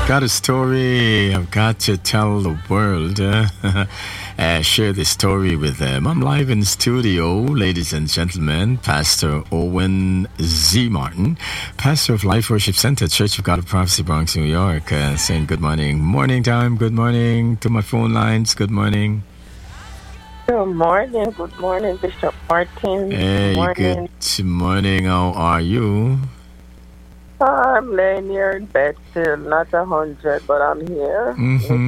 Got a story I've got to tell the world. Share this story with them. I'm live in studio, ladies and gentlemen. Pastor Owen Z. Martin, pastor of Life Worship Center, Church of God of Prophecy, Bronx, New York, saying good morning. Morning time, good morning to my phone lines. Good morning. Good morning, Bishop Martin. Hey, Morning. good morning. How are you? I'm laying here in bed still, not 100, but I'm here.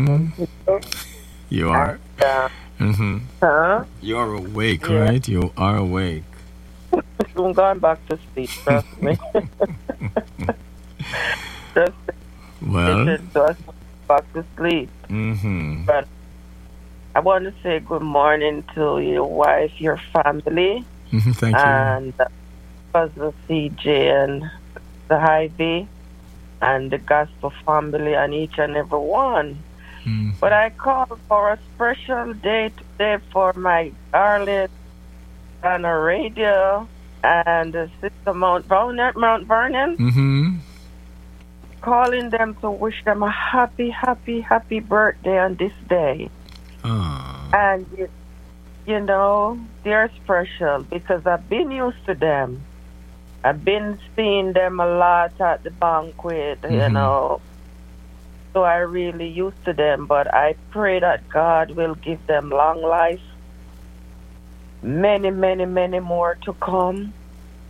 You are. Huh? You are awake, Yeah. right? You are awake. I'm going back to sleep, trust me. Just Well. back to sleep. But I want to say good morning to your wife, your family, Thank you. and Puzzle CJ and the Ivy and the Gospel family and each and every one. But I called for a special day today for my darling on the radio and Sister Mount Vernon. Calling them to wish them a happy birthday on this day. And, you know, they're special because I've been used to them. I've been seeing them a lot at the banquet, you know. So I really used to them, but I pray that God will give them long life, many more to come,